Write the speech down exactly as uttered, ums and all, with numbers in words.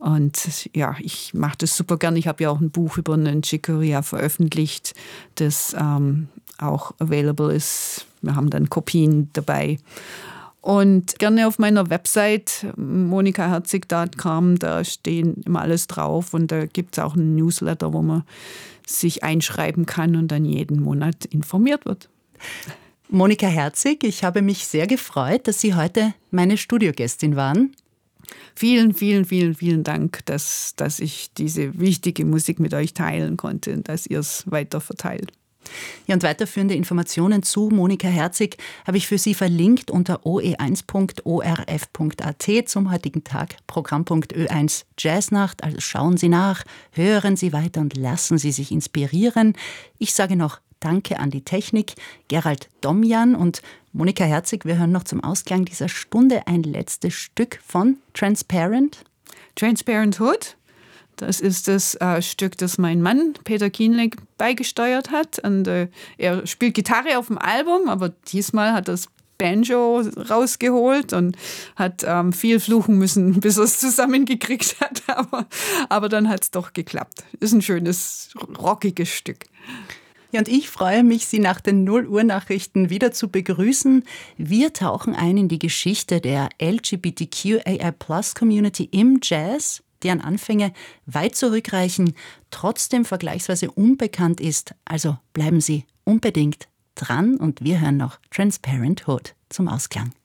Und ja, ich mache das super gern. Ich habe ja auch ein Buch über einen Chicoria veröffentlicht, das ähm, auch available ist. Wir haben dann Kopien dabei. Und gerne auf meiner Website monika herzig punkt com, da stehen immer alles drauf. Und da gibt es auch einen Newsletter, wo man sich einschreiben kann und dann jeden Monat informiert wird. Monika Herzig, ich habe mich sehr gefreut, dass Sie heute meine Studiogästin waren. Vielen, vielen, vielen, vielen Dank, dass, dass ich diese wichtige Musik mit euch teilen konnte und dass ihr es weiter verteilt. Ja, und weiterführende Informationen zu Monika Herzig habe ich für Sie verlinkt unter o e eins punkt o r f punkt a t zum heutigen Tag, Programmpunkt Ö eins Jazznacht. Also schauen Sie nach, hören Sie weiter und lassen Sie sich inspirieren. Ich sage noch Danke an die Technik, Gerald Domjan und Monika Herzig. Wir hören noch zum Ausklang dieser Stunde ein letztes Stück von Transparent. Transparent Hood. Das ist das äh, Stück, das mein Mann Peter Kienle beigesteuert hat. Und, äh, er spielt Gitarre auf dem Album, aber diesmal hat er das Banjo rausgeholt und hat ähm, viel fluchen müssen, bis er es zusammengekriegt hat. Aber, aber dann hat es doch geklappt. Ist ein schönes, rockiges Stück. Ja, und ich freue mich, Sie nach den null Uhr Nachrichten wieder zu begrüßen. Wir tauchen ein in die Geschichte der L G B T Q A I Plus Community im Jazz, deren Anfänge weit zurückreichen, trotzdem vergleichsweise unbekannt ist. Also bleiben Sie unbedingt dran und wir hören noch Transparent Hood zum Ausklang.